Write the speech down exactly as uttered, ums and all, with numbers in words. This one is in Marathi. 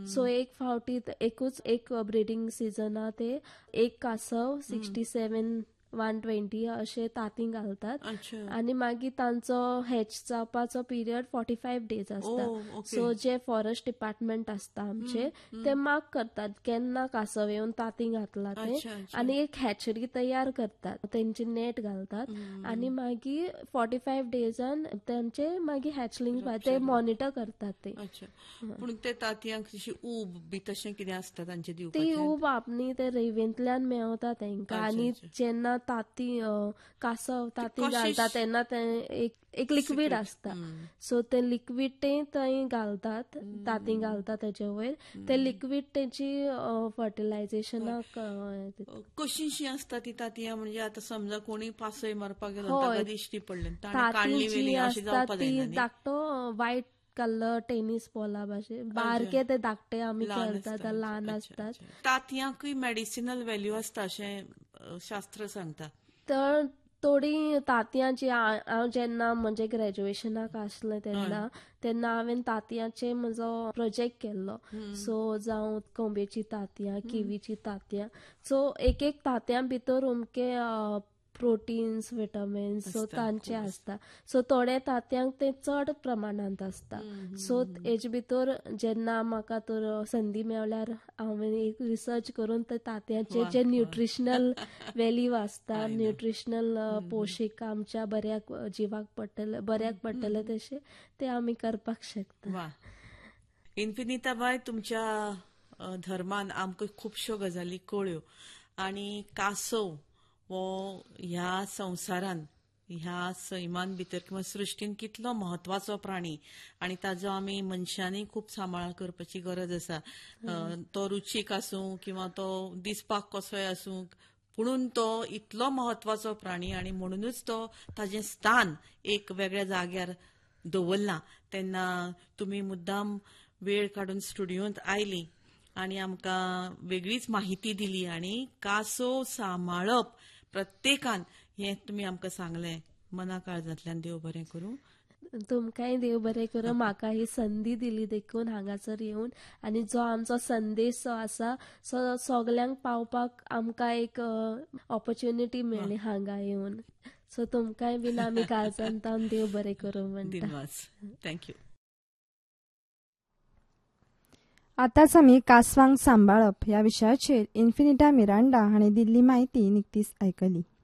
सो एक फावटी एकूच एक ब्रिडींग सिजना ते एक कासव सिक्स्टी सेवन वन ट्वेंटी अशे ताती घालतात आणि मागीर तांचो हॅच जावपाचो पिरियड फोर्टी फायव्ह डेज असता. सो जे फॉरेस्ट डिपार्टमेंट असता आमचे ते मार्क करतात केन्ना कासव येवन ताती घातला ते आणि एक हॅचरी तयार करतात, तेंचे नेट घालतात आणि मागीर फोर्टी फायव्ह डेजान त्यांचे मागीर हॅचलिंग ते मॉनिटर करतात. ते पूण ते तातयांक ऊब बी तशें कितें आसता तांचे दिवपाचें? ती ऊब आपणी ते रेंवेंतल्यान मेळता तेंकां आणि जेन्ना ताती कासव ताती घालता तेन्ना ते एक एक लिक्वीड असता. सो ते लिक्वीड ते थंय घालतात, ताती घालता तेजे वयर ते लिक्वीड तेची फर्टिलायझेशनाक. कशीशी असता ती तातयां? म्हणजे आतां समजा कोणी पासय मारपाक गेलो ताका दिश्टी पडले ताती जी असता ती धाकटो वायट कलर टेनिस बॉला भाशेन बारके ते धाकटे आमी खेळतात ल्हान असतात. तातयांकूय मेडिसिनल व्हॅल्यू असता अशें शास्त्र सांगता. तर थोडी तातयां जी हांव जेन्ना म्हणजे ग्रॅज्युएशनाक आसलें तेन्ना तेन्ना हांवें तातयांचे म्हजो प्रोजेक्ट केल्लो. सो जावं कोंबेची तातयां, किवीची तातयां. सो एक एक तातयां भितर उमके प्रोटीन्स, विटामिन्स सो तांचे असता. सो थोड्या तातयांक ते चड प्रमाणांत असता. सो हेजे भितर जेन्ना म्हाका तर संदी मेळ्ळ्यार हांवें एक रिसर्च करून ते तातयांचे जे न्यूट्रिशनल व्हॅल्यू असता, न्यूट्रिशनल पोषक आमच्या बऱ्याक जिवाक पडटले बऱ्याक पडटले तशें ते आमी करपाक शकता. इन्फिनिता बाय, तुमच्या धर्मान आमकां खुबश्यो गजाली कळ्यो आनी कासव हो ह्या संवसारान ह्या सैमान भितर किंवा सृश्टीन कितलो म्हत्वाचो प्राणी आनी ताजो आमी मनशांनी खूब सांबाळ करपाची गरज आसा. तो रुचीक आसूं किंवा तो दिसपाक कसोय आसूं, पुणून तो इतलो म्हत्वाचो प्राणी आनी म्हणूनच तो ताजें स्थान एक वेगळ्या जाग्यार दवरलां. तेन्ना तुमी मुद्दाम वेळ काडून स्टुडियोंत आयली आनी आमकां वेगळीच माहिती दिली आनी कासव सांबाळप प्रत्येकान हें तुमी आमकां सांगलें. मना काळजांतल्यान देव बरें करूं. तुमकांय देव बरें करूं. म्हाका ही संदी दिली देखून हांगासर येवन आनी जो आमचो संदेश जो आसा सो सगल्यांक पावपाक आमकां एक ऑपॉर्च्युनिटी मेळ्ळी हांगा येवन. सो तुमकांय बीन आमी काळजांतल्यान देव बरें करूं म्हणटा. थँक्यू. आतांच आमी कासवांक सांबाळप ह्या विशयाचेर इन्फिनिटा मिरांडा हांणी दिल्ली म्हायती निकतीच आयकली.